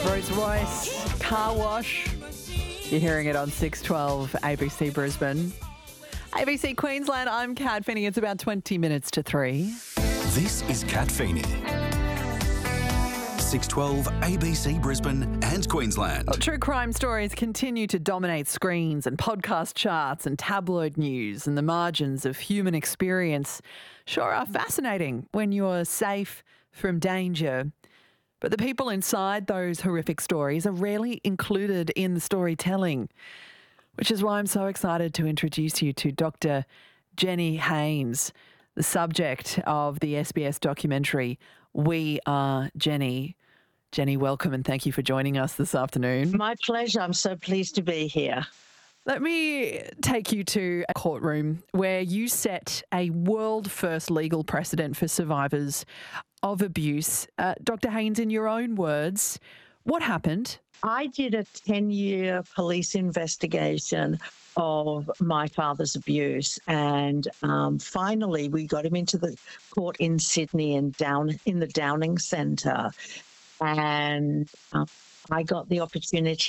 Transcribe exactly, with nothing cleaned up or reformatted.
Rolls Royce, Car Wash. You're hearing it on six twelve A B C Brisbane. A B C Queensland, I'm Kat Finney. It's about twenty minutes to three. This is Kat Finney. six twelve A B C Brisbane and Queensland. Well, true crime stories continue to dominate screens and podcast charts and tabloid news, and the margins of human experience sure are fascinating when you're safe from danger. But the people inside those horrific stories are rarely included in the storytelling, which is why I'm so excited to introduce you to Doctor Jenny Haynes, the subject of the S B S documentary We Are Jenny. Jenny, welcome and thank you for joining us this afternoon. My pleasure. I'm so pleased to be here. Let me take you to a courtroom where you set a world-first legal precedent for survivors of abuse. Uh, Doctor Haynes, in your own words, what happened? I did a ten-year police investigation of my father's abuse, and um, finally we got him into the court in Sydney and down in the Downing Centre, and um, I got the opportunity